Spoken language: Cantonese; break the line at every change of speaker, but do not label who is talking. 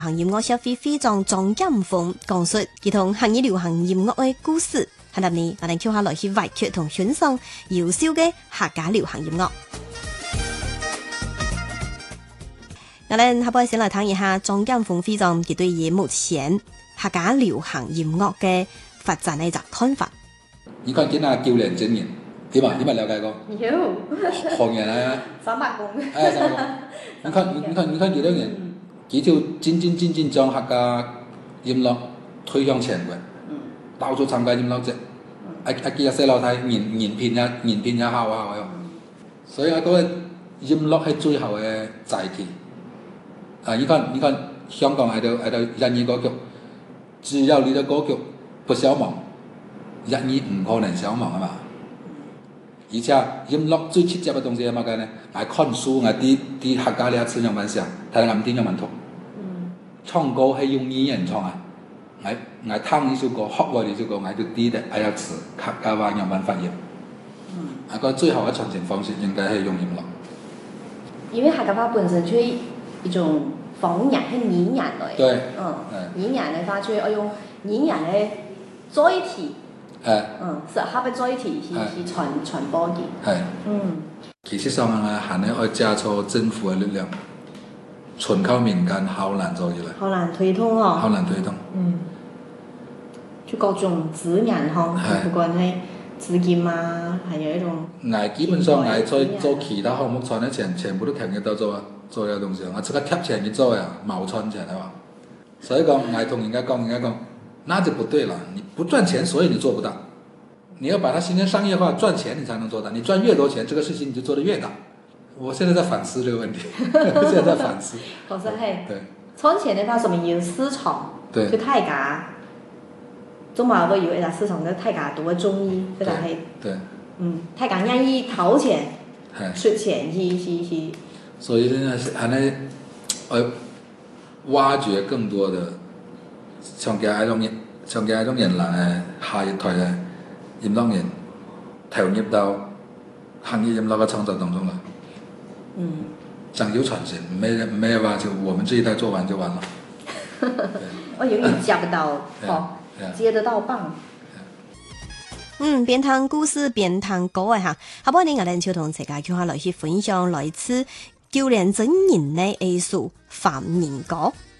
行音樂協會會長張劍鋒講述佢同客語流行音樂嘅故事，喺入面我哋跳下來去挖掘同欣賞優秀嘅客家流行音樂。我哋下邊先來聽一下張劍鋒會長佢對於目前客家流行音樂嘅發展嘅一個看法。
你看見那9年經營，點啊？你咪了解過？
有。
行業啊
300公。
你看幾多年，佢就漸將客家音樂推向全國，到處參加音樂節，幾個細路仔言片也好啊，所以我覺得音樂係最後嘅載體。你看香港喺度人語歌曲，只要你的歌曲不消亡，人語唔可能消亡啊嘛。而且音樂最直接嘅東西係乜嘅呢？係看書，係啲客家呢一次樣文寫，睇暗點樣文圖。唱歌係用語言唱啊，係聽呢首歌，學過呢首歌，係就啲的係有詞客家話樣文發音。我覺得最後嘅傳承方式應該係用音樂。
因為客家話本身就係一種方言，係語言嚟。
對。
語言嘅話，就係用語言嘅載體。適合嘅載體去傳播嘅。
其實上啊，係咧要借助政府嘅力量，純靠民間好難做起來。
好難推動哦。
好難推動。
就各種資源嗬，不管係資金啊，還有一種。
基本上再做其他項目賺嘅錢，全部都停喺度做呢個東西，我即刻貼錢去做呀，冇賺錢係嘛？所以講，同人家講。那就不對了，你不賺錢，所以你做不到。你要把它形成商業化，賺錢你才能做到。你賺越多錢，這個事情你就做得越大。我現在在反思這個問題，現在在反思。
確實係。
對。
賺錢的話，說明有市場。
對。
就大家，中華會有一個市場，就大家都會中意，這個係。
對。
大家願意掏錢，出錢去。
所以呢，係挖掘更多的。像嘅一種人來下一代嘅音樂人投入到行業音樂嘅創作當中啦。想有傳承，沒有話就我們這一代做完就完了。
我永遠接不到，接得到棒。
邊聽故事邊聽歌嘅嚇，下半年我哋就同大家叫下來去分享來自9年經營嘅藝術繁年歌。